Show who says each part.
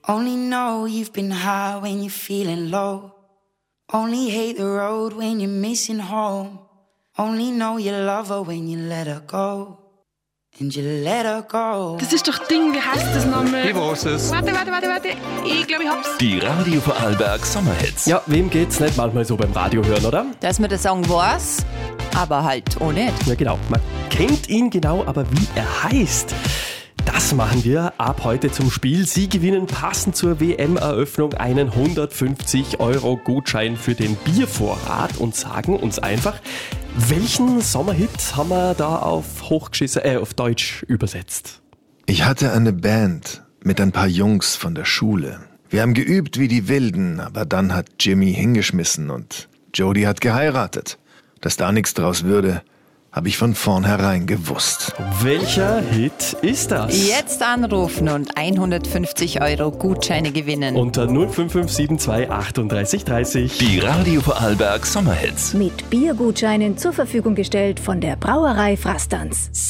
Speaker 1: Only know you've been high when you're feeling low. Only hate the road when you're missing home. Only know you love her when you let her go. And you let her go.
Speaker 2: Das ist doch Ding, wie heißt das nochmal?
Speaker 3: Ich weiß es.
Speaker 2: Warte. Ich glaube, ich hab's.
Speaker 4: Die Radio Vorarlberg Sommerhits.
Speaker 5: Ja, wem geht's nicht manchmal so beim Radio hören, oder?
Speaker 6: Dass man das Song weiß, aber halt auch nicht.
Speaker 5: Ja, genau. Man kennt ihn genau, aber wie er heißt, das machen wir ab heute zum Spiel. Sie gewinnen passend zur WM-Eröffnung einen 150-Euro-Gutschein für den Biervorrat und sagen uns einfach, welchen Sommerhit haben wir da auf Deutsch übersetzt?
Speaker 7: Ich hatte eine Band mit ein paar Jungs von der Schule. Wir haben geübt wie die Wilden, aber dann hat Jimmy hingeschmissen und Jody hat geheiratet. Dass da nichts draus würde, habe ich von vornherein gewusst.
Speaker 5: Welcher Hit ist das?
Speaker 6: Jetzt anrufen und 150 Euro Gutscheine gewinnen.
Speaker 5: Unter 05572 38 30.
Speaker 4: Die Radio Vorarlberg Sommerhits.
Speaker 8: Mit Biergutscheinen zur Verfügung gestellt von der Brauerei Frastanz.